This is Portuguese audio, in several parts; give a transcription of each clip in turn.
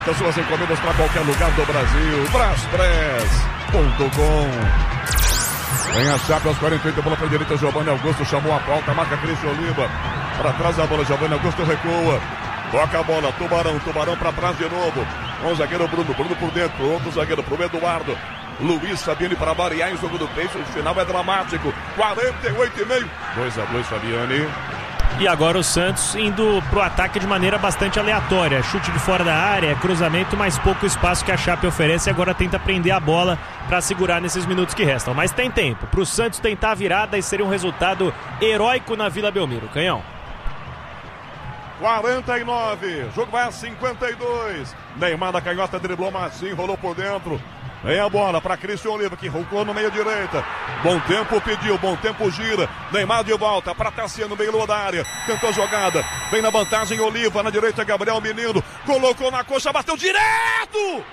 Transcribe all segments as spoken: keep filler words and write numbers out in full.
As suas encomendas para qualquer lugar do Brasil. Braspress ponto com. Vem a Chape aos quarenta e oito, bola para a direita, Giovanni Augusto chamou a falta, marca Cristian Oliva. Para trás a bola, Giovanni Augusto recua. Toca a bola, Tubarão, Tubarão para trás de novo. Com o zagueiro Bruno, Bruno por dentro, outro zagueiro pro Eduardo. Luiz Fabiani para variar em jogo do peixe, o final é dramático. quarenta e oito e meio. dois a dois, Fabiani. E agora o Santos indo pro ataque de maneira bastante aleatória. Chute de fora da área, cruzamento, mais pouco espaço que a Chape oferece. E agora tenta prender a bola para segurar nesses minutos que restam. Mas tem tempo pro Santos tentar a virada e seria um resultado heróico na Vila Belmiro. Canhão. quarenta e nove, o jogo vai a cinquenta e dois. Neymar da canhota driblou Marcinho, rolou por dentro. Vem a bola para Cristian Oliva, que rolou no meio direita. Bom tempo pediu, bom tempo gira. Neymar de volta para Tassiano, meio da área. Tentou a jogada, vem na vantagem Oliva, na direita Gabriel Menino. Colocou na coxa, bateu direto!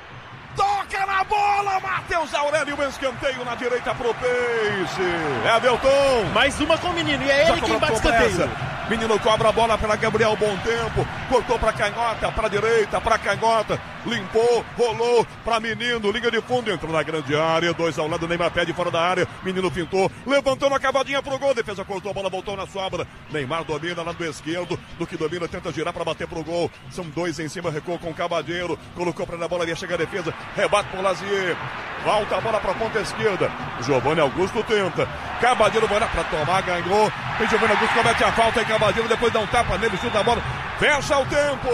Toca na bola, Matheus Aurélio, escanteio na direita pro Peixe. Everton. Mais uma com o Menino, e é ele quem bate escanteio. Menino cobra a bola para Gabriel, bom tempo. Cortou para canhota, para direita, para canhota. Limpou, rolou para Menino, liga de fundo, entrou na grande área. Dois ao lado, Neymar pede fora da área. Menino pintou, levantou na cavadinha pro gol. Defesa cortou a bola, voltou na sobra. Neymar domina lá do esquerdo. Do que domina, tenta girar para bater pro gol. São dois em cima, recuou com o Cavadeiro. Colocou para a bola, ia chegar a defesa. Rebate por Lazier. Volta a bola para a ponta esquerda. Giovanni Augusto tenta. Cavadeiro vai lá para tomar, ganhou. E Giovanni Augusto comete a falta e Cavadeiro depois dá um tapa nele, chuta a bola. Fecha o tempo.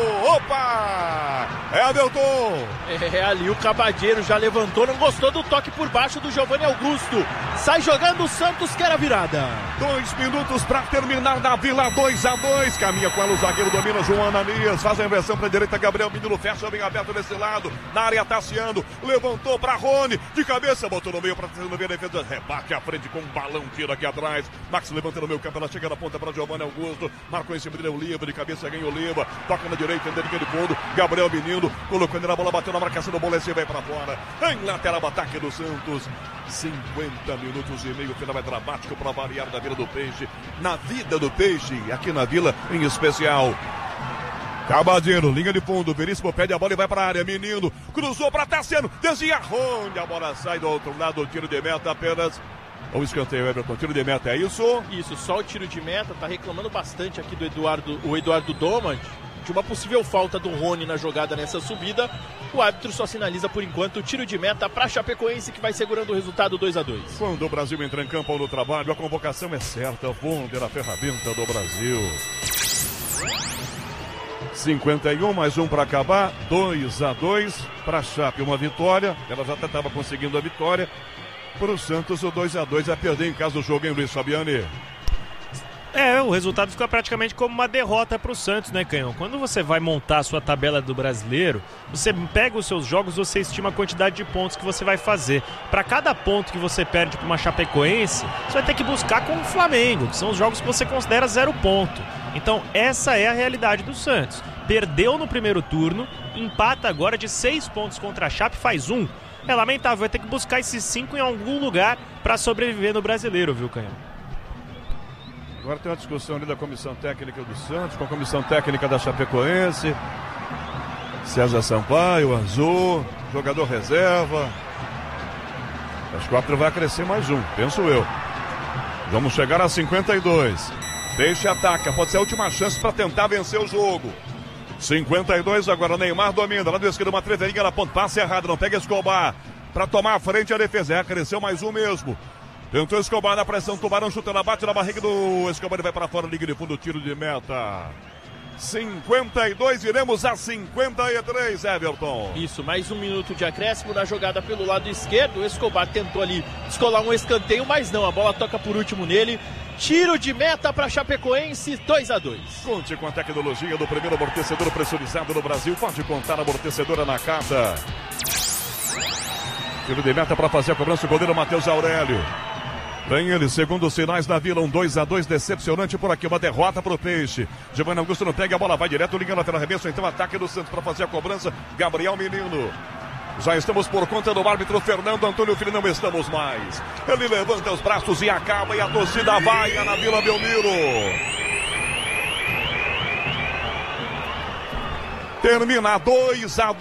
Opa! É Everton. É, ali o Cavadeiro já levantou, não gostou do toque por baixo do Giovanni Augusto. Sai jogando o Santos, quer a virada. Dois minutos para terminar na Vila, dois a dois. Caminha com ela o zagueiro, domina João Ananias. Faz a inversão para a direita, Gabriel Menino fecha bem aberto desse lado. Na área, Tassiano. Levantou para Rony. De cabeça, botou no meio para no meio da defesa. Rebate à frente com um balão, tira aqui atrás. Max levanta no meio campo, ela chega na ponta para Giovanni Augusto. Marcou em cima dele o Oliva, de cabeça ganha o Oliva. Toca na direita, dentro de fundo. Gabriel Menino colocou ele na bola, bateu na marcação do Bolesse e vai para fora. Em lateral, ataque do Santos. cinquenta minutos e meio, final é dramático para variar da Vila do Peixe. Na vida do Peixe, aqui na Vila em especial. Cavadeiro, linha de fundo, Veríssimo pede a bola e vai para a área, Menino, cruzou para Tassiano, desvia Rony, a bola sai do outro lado, o tiro de meta apenas, o escanteio, Everton, tiro de meta, é isso? Isso, só o tiro de meta, tá reclamando bastante aqui do Eduardo, o Eduardo Domand, de uma possível falta do Rony na jogada nessa subida. O árbitro só sinaliza por enquanto o tiro de meta para Chapecoense, que vai segurando o resultado dois a dois. Quando o Brasil entra em campo ou no trabalho, a convocação é certa. Wonder, a ferramenta do Brasil. cinquenta e um, mais um para acabar, dois a dois para a Chape, uma vitória. Ela já estava conseguindo a vitória. Para o Santos, o dois a dois é perder em casa do jogo, hein, Luiz Fabiani? É, o resultado fica praticamente como uma derrota para o Santos, né, Canhão? Quando você vai montar a sua tabela do Brasileiro, você pega os seus jogos, você estima a quantidade de pontos que você vai fazer. Para cada ponto que você perde para uma Chapecoense, você vai ter que buscar com o Flamengo, que são os jogos que você considera zero ponto. Então, essa é a realidade do Santos. Perdeu no primeiro turno, empata agora de seis pontos contra a Chape, faz um. É lamentável, vai ter que buscar esses cinco em algum lugar para sobreviver no Brasileiro, viu, Canhão? Agora tem uma discussão ali da comissão técnica do Santos, com a comissão técnica da Chapecoense. César Sampaio, Azul, jogador reserva. As quatro vai crescer mais um, penso eu. Vamos chegar a cinquenta e dois. Peixe ataca, pode ser a última chance para tentar vencer o jogo. cinquenta e dois, agora Neymar domina, lá do esquerdo uma treverinha na ponta, passe errado, não pega Escobar. Para tomar a frente a defesa, é, cresceu mais um mesmo. Tentou Escobar na pressão, Tubarão chuta, ela bate na barriga do Escobar e vai para fora, liga de fundo, tiro de meta. cinquenta e dois, iremos a cinquenta e três, Everton. Isso, mais um minuto de acréscimo na jogada pelo lado esquerdo. O Escobar tentou ali descolar um escanteio, mas não, a bola toca por último nele. Tiro de meta para Chapecoense, dois a dois. Conte com a tecnologia do primeiro amortecedor pressurizado no Brasil. Pode contar a amortecedora na Cata. Tiro de meta para fazer a cobrança, o goleiro Matheus Aurélio. Vem ele, segundo os sinais da Vila, um dois a dois decepcionante por aqui, uma derrota para o Peixe. Giovanni Augusto não pega a bola, vai direto, liga lateral, arremesso, então ataque do Santos para fazer a cobrança, Gabriel Menino. Já estamos por conta do árbitro Fernando Antônio Filho, não estamos mais. Ele levanta os braços e acaba, e a torcida vai na Vila Belmiro. Termina dois a dois.